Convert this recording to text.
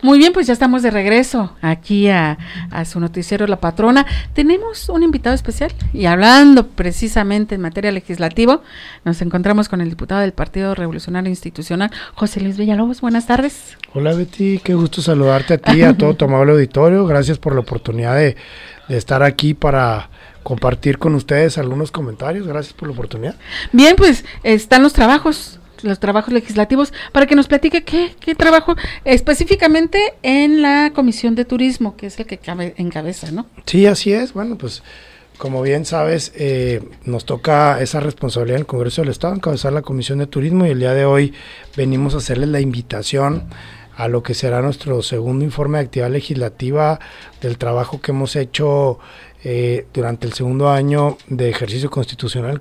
Muy bien, pues ya estamos de regreso aquí a su noticiero La Patrona. Tenemos un invitado especial y hablando precisamente en materia legislativa, nos encontramos con el diputado del Partido Revolucionario Institucional, José Luis Villalobos. Buenas tardes. Hola Betty, qué gusto saludarte a ti y a todo tu amable auditorio. Gracias por la oportunidad de estar aquí para compartir con ustedes algunos comentarios. Gracias por la oportunidad. Bien, pues están los trabajos legislativos, para que nos platique qué trabajo específicamente en la Comisión de Turismo, que es el que encabeza, ¿no? Sí, así es. Bueno, pues como bien sabes, nos toca esa responsabilidad en el Congreso del Estado, encabezar la Comisión de Turismo, y el día de hoy venimos a hacerles la invitación a lo que será nuestro segundo informe de actividad legislativa del trabajo que hemos hecho durante el segundo año de ejercicio constitucional